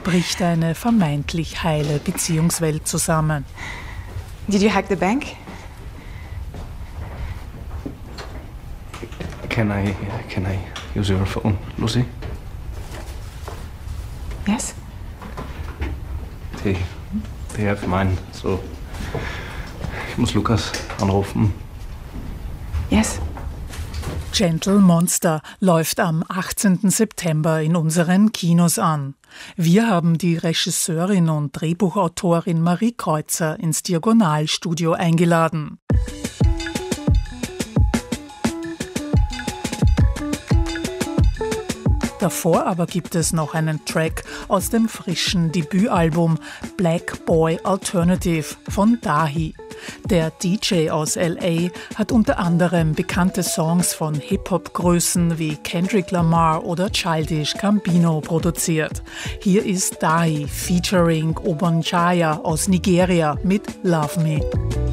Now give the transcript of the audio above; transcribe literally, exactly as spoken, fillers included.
bricht eine vermeintlich heile Beziehungswelt zusammen. Did you hack the bank? Can I, can I use your phone, Lucy? Yes? They, they have mine, so ich muss Lukas anrufen. Yes. Gentle Monster läuft am achtzehnten September in unseren Kinos an. Wir haben die Regisseurin und Drehbuchautorin Marie Kreuzer ins Diagonalstudio eingeladen. Davor aber gibt es noch einen Track aus dem frischen Debütalbum Black Boy Alternative von Dahi. Der D J aus L A hat unter anderem bekannte Songs von Hip-Hop-Größen wie Kendrick Lamar oder Childish Gambino produziert. Hier ist Dahi featuring Obonjaya aus Nigeria mit Love Me.